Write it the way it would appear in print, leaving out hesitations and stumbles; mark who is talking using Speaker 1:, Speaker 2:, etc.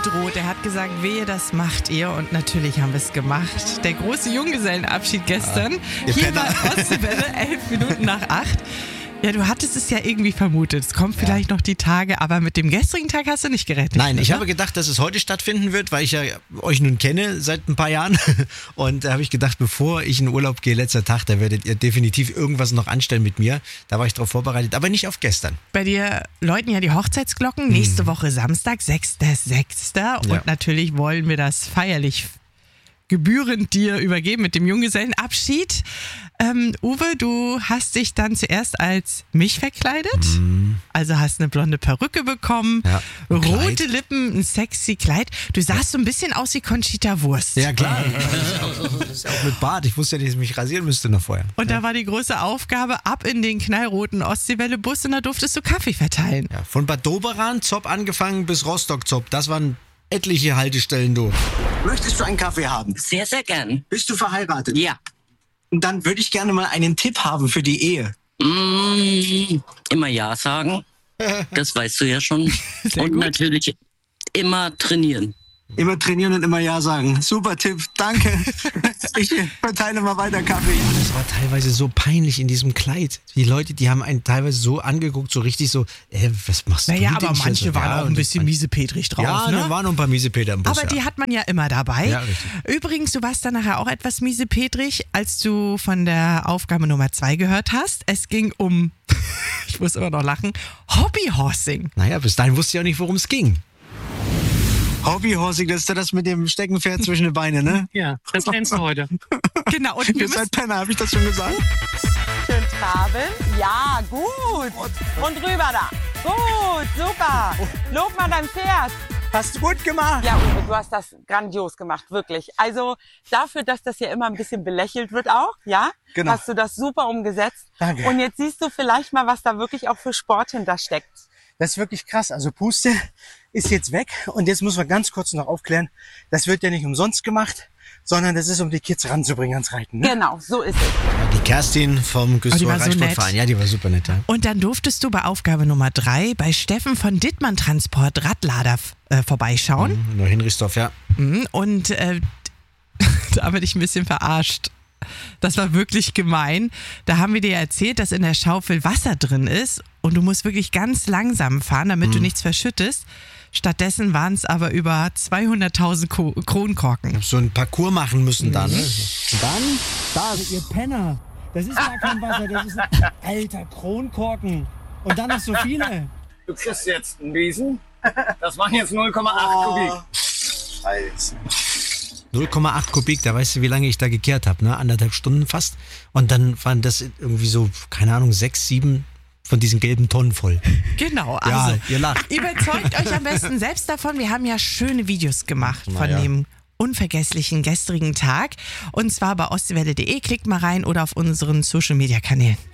Speaker 1: gedroht. Er hat gesagt, wehe, das macht ihr. Und natürlich haben wir es gemacht. Der große Junggesellenabschied gestern. Hier bei Ostseewelle, 11 Minuten nach 8. Ja, du hattest es ja irgendwie vermutet. Es kommen vielleicht noch die Tage, aber mit dem gestrigen Tag hast du nicht gerechnet.
Speaker 2: Nein, ich habe gedacht, dass es heute stattfinden wird, weil ich ja euch nun kenne seit ein paar Jahren. Und da habe ich gedacht, bevor ich in Urlaub gehe, letzter Tag, da werdet ihr definitiv irgendwas noch anstellen mit mir. Da war ich drauf vorbereitet, aber nicht auf gestern.
Speaker 1: Bei dir läuten ja die Hochzeitsglocken. Nächste Woche Samstag, 6.6. Und natürlich wollen wir das feierlich gebührend dir übergeben mit dem Junggesellenabschied. Uwe, du hast dich dann zuerst als mich verkleidet. Also hast eine blonde Perücke bekommen, rote Lippen, ein sexy Kleid. Du sahst so ein bisschen aus wie Conchita Wurst.
Speaker 2: Ja, klar. Das ist auch mit Bart. Ich wusste ja nicht, dass ich mich rasieren müsste noch vorher.
Speaker 1: Und da war die große Aufgabe, ab in den knallroten Ostseewelle-Bus und da durftest du Kaffee verteilen.
Speaker 2: Ja, von Bad Doberan, Zopp angefangen bis Rostock, Zopp. Das waren etliche Haltestellen durch.
Speaker 3: Möchtest du einen Kaffee haben?
Speaker 4: Sehr, sehr gern.
Speaker 3: Bist du verheiratet?
Speaker 4: Ja.
Speaker 3: Und dann würde ich gerne mal einen Tipp haben für die Ehe.
Speaker 4: Immer Ja sagen. Das weißt du ja schon. Und natürlich immer trainieren.
Speaker 3: Immer trainieren und immer Ja sagen. Super Tipp, danke. Ich verteile mal weiter Kaffee.
Speaker 2: Das war teilweise so peinlich in diesem Kleid. Die Leute, die haben einen teilweise so angeguckt, so richtig so, was machst du denn?
Speaker 1: Naja, aber manche
Speaker 2: so?
Speaker 1: waren auch ein bisschen miesepetrig drauf.
Speaker 2: Ja,
Speaker 1: ne?
Speaker 2: da waren noch ein paar Miesepeter im Bus.
Speaker 1: Aber die hat man ja immer dabei.
Speaker 2: Ja, richtig.
Speaker 1: Übrigens, du warst dann nachher auch etwas miesepetrig, als du von der Aufgabe Nummer 2 gehört hast. Es ging um, ich muss immer noch lachen, Hobbyhorsing.
Speaker 2: Naja, bis dahin wusste ich auch nicht, worum es ging.
Speaker 3: Hobbyhorsing, das ist ja das mit dem Steckenpferd zwischen den Beinen, ne?
Speaker 5: Ja, das lernst du heute.
Speaker 1: Genau. Und
Speaker 3: Ihr seid Penner, habe ich das schon gesagt?
Speaker 6: Schön traben. Ja, gut. Und rüber da. Gut, super. Lob mal dein Pferd.
Speaker 3: Hast du gut gemacht.
Speaker 6: Ja, Uwe, du hast das grandios gemacht, wirklich. Also dafür, dass das ja immer ein bisschen belächelt wird auch, ja?
Speaker 3: Genau.
Speaker 6: Hast du das super umgesetzt.
Speaker 3: Danke.
Speaker 6: Und jetzt siehst du vielleicht mal, was da wirklich auch für Sport hintersteckt.
Speaker 3: Das ist wirklich krass. Also Puste ist jetzt weg. Und jetzt müssen wir ganz kurz noch aufklären, das wird ja nicht umsonst gemacht, sondern das ist, um die Kids ranzubringen ans Reiten. Ne?
Speaker 6: Genau, so ist es.
Speaker 2: Die Kerstin vom Güstrow
Speaker 1: war so
Speaker 2: Reitsportverein, ja, die war super nett. Ja.
Speaker 1: Und dann durftest du bei Aufgabe Nummer 3 bei Steffen von Dittmann Transport Radlader vorbeischauen.
Speaker 2: Nur Hinrichsdorf, ja.
Speaker 1: Und da habe ich ein bisschen verarscht. Das war wirklich gemein. Da haben wir dir erzählt, dass in der Schaufel Wasser drin ist und du musst wirklich ganz langsam fahren, damit du nichts verschüttest. Stattdessen waren es aber über 200.000 Kronkorken.
Speaker 2: So ein Parcours machen müssen dann. Ne?
Speaker 3: Und dann, das. Ihr Penner. Das ist gar kein Wasser, das ist ein alter Kronkorken. Und dann noch so viele.
Speaker 7: Du kriegst jetzt einen Riesen. Das waren jetzt 0,8 Kubik.
Speaker 3: Scheiße.
Speaker 2: 0,8 Kubik, da weißt du, wie lange ich da gekehrt habe, ne? 1,5 Stunden fast. Und dann waren das irgendwie so, keine Ahnung, 6, 7 von diesen gelben Tonnen voll.
Speaker 1: Genau, also
Speaker 2: Ja, ihr lacht.
Speaker 1: überzeugt euch am besten selbst davon. Wir haben ja schöne Videos gemacht von dem unvergesslichen gestrigen Tag. Und zwar bei ostseewelle.de. Klickt mal rein oder auf unseren Social-Media-Kanälen.